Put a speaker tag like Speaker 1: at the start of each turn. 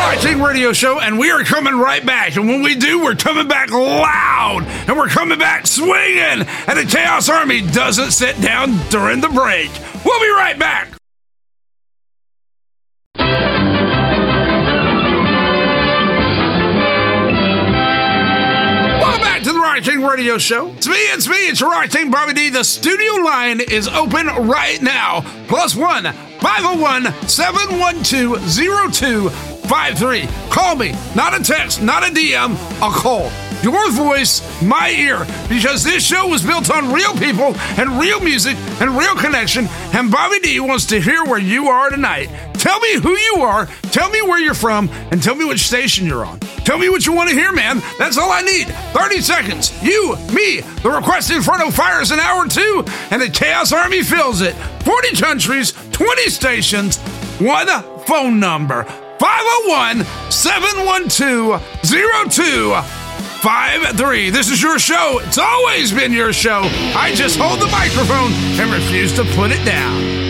Speaker 1: Right Radio Show, and we are coming right back. And when we do, we're coming back loud, and we're coming back swinging. And the Chaos Army doesn't sit down during the break. We'll be right back. Welcome back to the Rock King Radio Show. It's your Rock King Bobby D. The studio line is open right now. +1 501-712-0253. Call me. Not a text, not a DM, a call. Your voice, my ear. Because this show was built on real people and real music and real connection. And Bobby D wants to hear where you are tonight. Tell me who you are, tell me where you're from, and tell me which station you're on. Tell me what you want to hear, man. That's all I need. 30 seconds. You, me, the Request Inferno fires an hour 2, and the Chaos Army fills it. 40 countries, 20 stations, one phone number. 501-712-0253. This is your show. It's always been your show. I just hold the microphone and refuse to put it down.